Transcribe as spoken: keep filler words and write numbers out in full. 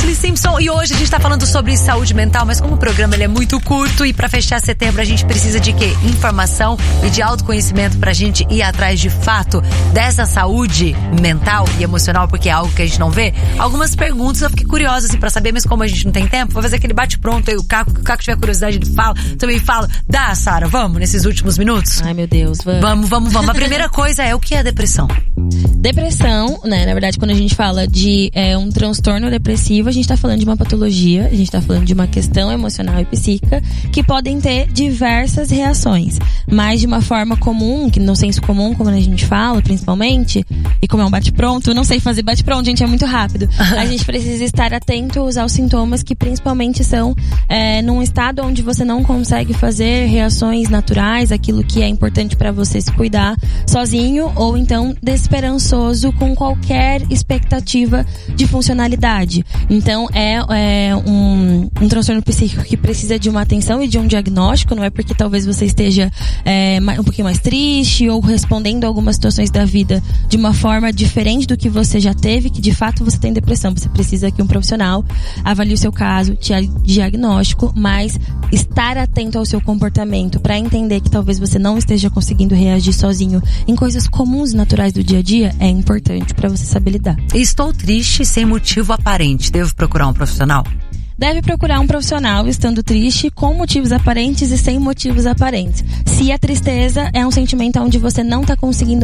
Shirley Simpson, e hoje a gente tá falando sobre saúde mental, mas como o programa ele é muito curto e pra fechar setembro a gente precisa de quê? Informação e de autoconhecimento pra gente ir atrás de fato dessa saúde mental e emocional, porque é algo que a gente não vê. Algumas perguntas eu fiquei curiosa assim pra saber, mas como a gente não tem tempo, vou fazer aquele bate-pronto aí, o Caco, o Caco tiver curiosidade ele fala, também fala. Dá, Sara, vamos nesses últimos minutos? Ai, meu Deus, vamos. Vamos, vamos, vamos. A primeira coisa é o que é depressão? Depressão, né, na verdade quando a gente fala de é, um transtorno depressivo, a gente tá falando de uma patologia, a gente tá falando de uma questão emocional e psíquica que podem ter diversas reações, mas de uma forma comum, que no senso comum, como a gente fala, principalmente, e como é um bate-pronto, eu não sei fazer bate-pronto, gente, é muito rápido. A gente precisa estar atento aos sintomas que principalmente são é, num estado onde você não consegue fazer reações naturais, aquilo que é importante pra você se cuidar sozinho, ou então desesperançoso com qualquer expectativa de funcionalidade. Então é, é um, um transtorno psíquico que precisa de uma atenção e de um diagnóstico, não é porque talvez você esteja é, um pouquinho mais triste ou respondendo a algumas situações da vida de uma forma diferente do que você já teve, que de fato você tem depressão. Você precisa que um profissional avalie o seu caso, te diagnóstico, mas estar atento ao seu comportamento para entender que talvez você não esteja conseguindo reagir sozinho em coisas comuns e naturais do dia a dia é importante para você saber lidar. Estou triste sem motivo aparente. Devo procurar um profissional? Deve procurar um profissional estando triste, com motivos aparentes e sem motivos aparentes. Se a tristeza é um sentimento onde você não está conseguindo